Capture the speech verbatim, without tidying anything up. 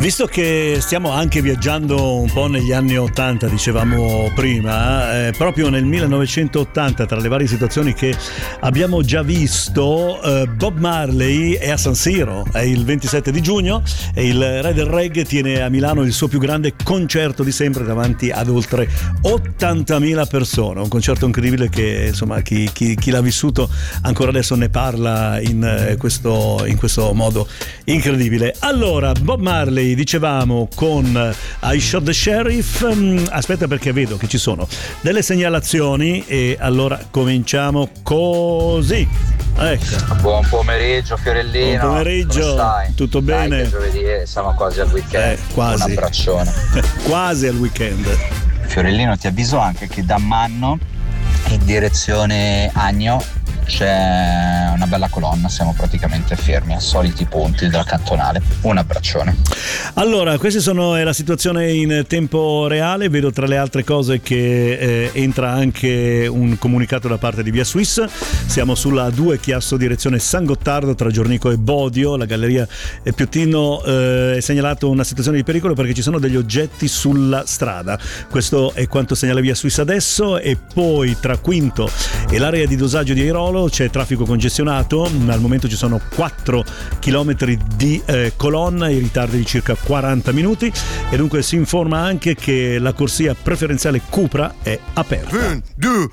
Visto che stiamo anche viaggiando un po' negli anni ottanta, dicevamo prima, eh, proprio nel millenovecentottanta, tra le varie situazioni che abbiamo già visto, eh, Bob Marley è a San Siro, è il ventisette di giugno e il re del reggae tiene a Milano il suo più grande concerto di sempre davanti ad oltre ottantamila persone, un concerto incredibile che insomma chi, chi, chi l'ha vissuto ancora adesso ne parla in, eh, questo, in questo modo incredibile. Allora, Bob Marley, dicevamo, con I Shot the Sheriff. Aspetta, perché vedo che ci sono delle segnalazioni e allora cominciamo così. Ecco. Buon pomeriggio Fiorellino. Buon pomeriggio, tutto bene? Dai, giovedì siamo quasi al weekend. Eh, quasi. Un abbraccione. Quasi al weekend. Fiorellino, ti avviso anche che da Manno in direzione Agno c'è una bella colonna, siamo praticamente fermi ai soliti punti della cantonale. Un abbraccione. Allora, questa sono, è la situazione in tempo reale. Vedo tra le altre cose che eh, entra anche un comunicato da parte di Via Suisse. Siamo sulla A due Chiasso direzione San Gottardo tra Giornico e Bodio. La galleria Piottino eh, è segnalato una situazione di pericolo perché ci sono degli oggetti sulla strada. Questo è quanto segnala Via Suisse adesso. E poi tra Quinto e l'area di dosaggio di Airolo c'è traffico congestionato, al momento ci sono quattro chilometri di eh, colonna, i ritardi di circa quaranta minuti e dunque si informa anche che la corsia preferenziale Cupra è aperta. un, due,